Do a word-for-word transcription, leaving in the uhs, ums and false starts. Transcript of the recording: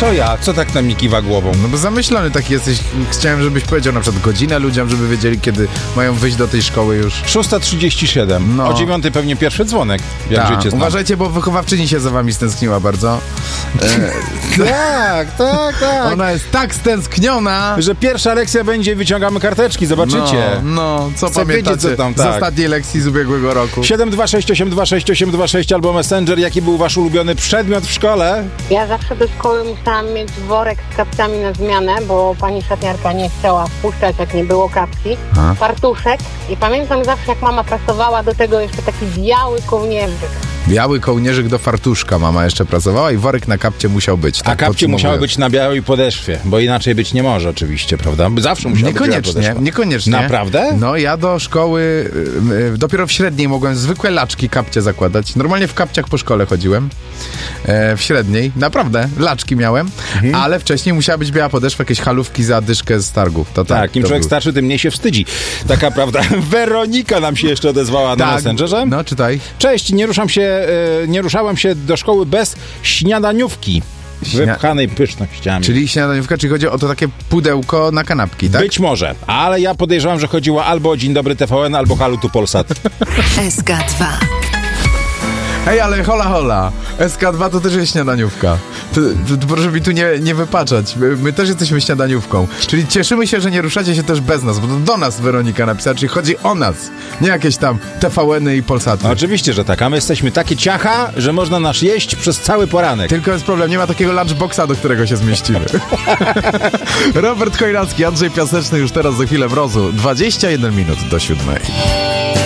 Co ja? Co tak na mnie kiwa głową? No bo zamyślony taki jesteś. Chciałem, żebyś powiedział na przykład godzinę ludziom, żeby wiedzieli, kiedy mają wyjść do tej szkoły już. szósta trzydzieści siedem. No. O dziewiątej pewnie pierwszy dzwonek, jak Ta, życie znam. uważajcie, bo wychowawczyni się za wami stęskniła bardzo. E, Tak, tak, tak. ona jest tak stęskniona, Że pierwsza lekcja będzie, wyciągamy karteczki, zobaczycie. No, no co Chcę pamiętacie wiedzieć, co tam, z tak. ostatniej lekcji z ubiegłego roku? siedem dwa sześć osiem dwa sześć osiem dwa sześć albo Messenger. Jaki był wasz ulubiony przedmiot w szkole? Ja zawsze do szkoły musiałam mieć worek z kapciami na zmianę, bo pani szatniarka nie chciała wpuszczać, jak nie było kapci. A. Fartuszek i pamiętam zawsze, jak mama pracowała, do tego jeszcze taki biały kołnierzyk. Biały kołnierzyk do fartuszka mama jeszcze pracowała i worek na kapcie musiał być. A Tak kapcie musiały podsumowując. być na białej podeszwie, bo inaczej być nie może oczywiście, prawda? Zawsze musiała być biała Niekoniecznie, podeszwa. niekoniecznie. Naprawdę? No ja do szkoły, y, y, dopiero w średniej mogłem zwykłe laczki, kapcie zakładać. Normalnie w kapciach po szkole chodziłem. E, w średniej, naprawdę, laczki miałem. Mhm. Ale wcześniej musiała być biała podeszwa, jakieś halówki za dyszkę z targów. To tak, Tak, im to człowiek był. starszy, tym mniej się wstydzi. Taka prawda. Weronika nam się jeszcze odezwała na Tak, Messengerze. no czytaj. Cześć, nie ruszam się, e, nie ruszałem się do szkoły bez śniadaniówki. Śnia- Wypchanej pysznościami. Czyli śniadaniówka, czyli chodzi o to takie pudełko na kanapki, tak? Być może, ale ja podejrzewam, że chodziło albo o Dzień Dobry T V N, albo Halo tu Polsat. S K dwa. Hej, ale hola hola, S K dwa to też jest śniadaniówka. To, to, to proszę mi tu nie, nie wypaczać. My, my też jesteśmy śniadaniówką. Czyli cieszymy się, że nie ruszacie się też bez nas, bo to do nas Weronika napisała, czyli chodzi o nas. Nie jakieś tam T V N-y i Polsaty. No, oczywiście, że tak, a my jesteśmy takie ciacha, że można nas jeść przez cały poranek. Tylko jest problem, nie ma takiego lunchboxa, do którego się zmieścimy. Robert Chojnacki, Andrzej Piaseczny już teraz za chwilę w Rozu. dwadzieścia jeden minut do siódmej.